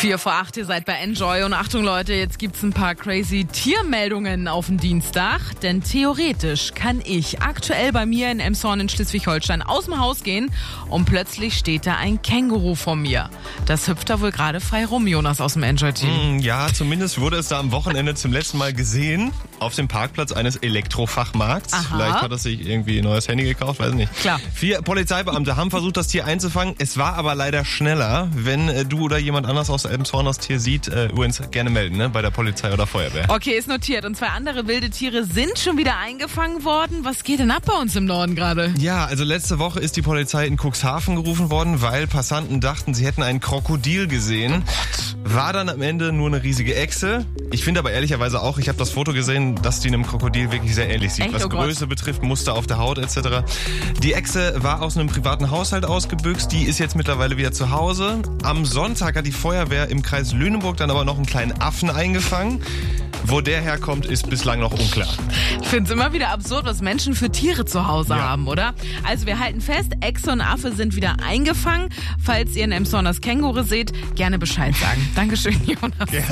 7:45, ihr seid bei Enjoy. Und Achtung Leute, jetzt gibt's ein paar crazy Tiermeldungen auf den Dienstag. Denn theoretisch kann ich aktuell bei mir in Emshorn in Schleswig-Holstein aus dem Haus gehen und plötzlich steht da ein Känguru vor mir. Das hüpft da wohl gerade frei rum, Jonas aus dem Enjoy-Team. Ja, zumindest wurde es da am Wochenende zum letzten Mal gesehen. Auf dem Parkplatz eines Elektrofachmarkts. Aha. Vielleicht hat er sich irgendwie ein neues Handy gekauft, weiß nicht. Klar. 4 Polizeibeamte haben versucht, das Tier einzufangen. Es war aber leider schneller. Wenn du oder jemand anders aus Elmshorn das Tier sieht, übrigens gerne melden, ne? Bei der Polizei oder Feuerwehr. Okay, ist notiert. Und 2 andere wilde Tiere sind schon wieder eingefangen worden. Was geht denn ab bei uns im Norden gerade? Ja, also letzte Woche ist die Polizei in Cuxhaven gerufen worden, weil Passanten dachten, sie hätten ein Krokodil gesehen. War dann am Ende nur eine riesige Echse. Ich finde aber ehrlicherweise auch, ich habe das Foto gesehen, dass die einem Krokodil wirklich sehr ähnlich sieht. Echt? Was Oh Gott. Größe betrifft, Muster auf der Haut etc. Die Echse war aus einem privaten Haushalt ausgebüxt. Die ist jetzt mittlerweile wieder zu Hause. Am Sonntag hat die Feuerwehr im Kreis Lüneburg dann aber noch einen kleinen Affen eingefangen. Wo der herkommt, ist bislang noch unklar. Ich finde es immer wieder absurd, was Menschen für Tiere zu Hause haben, oder? Also wir halten fest, Echse und Affe sind wieder eingefangen. Falls ihr in Emshorn das Känguru seht, gerne Bescheid sagen. Dankeschön, Jonas. Gerne.